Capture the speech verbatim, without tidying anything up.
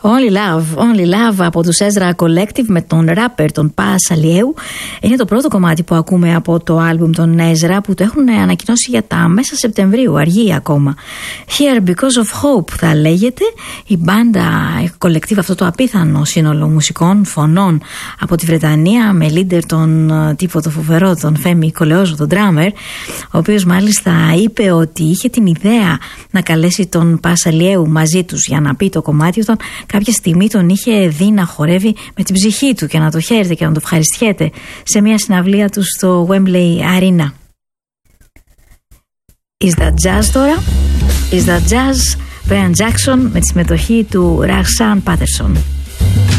Only Love, Only Love από τους Ezra Collective με τον rapper τον Πα Σαλιέου. Είναι το πρώτο κομμάτι που ακούμε από το άλμπουμ των Ezra, που το έχουν ανακοινώσει για τα μέσα Σεπτεμβρίου, αργεί ακόμα. Here Because of Hope θα λέγεται. Η μπάντα Collective, αυτό το απίθανο σύνολο μουσικών φωνών από τη Βρετανία, με leader τον τύπο το φοβερό, τον Φέμι Κολεόζο, τον drummer, ο οποίος μάλιστα είπε ότι είχε την ιδέα να καλέσει τον Πα Σαλιέου μαζί τους για να πει το κομμάτι, όταν κάποια στιγμή τον είχε δει να χορεύει με την ψυχή του και να το χαίρεται και να το ευχαριστιέται σε μια συναυλία του στο Wembley Arena. Is That Jazz τώρα? Is That Jazz? Brian Jackson με τη συμμετοχή του Rahsaan Patterson.